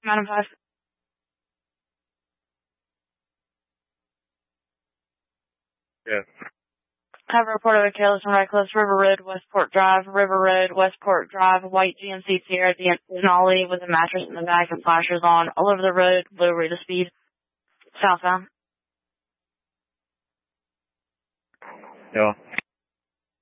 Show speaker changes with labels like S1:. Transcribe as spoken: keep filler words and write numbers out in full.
S1: Madam five.
S2: Yeah.
S1: Have a report of a careless and reckless River Road, Westport Drive, River Road, Westport Drive, white G M C Sierra Denali with a mattress in the back and flashers on, all over the road, low rate of speed, southbound.
S2: Yeah.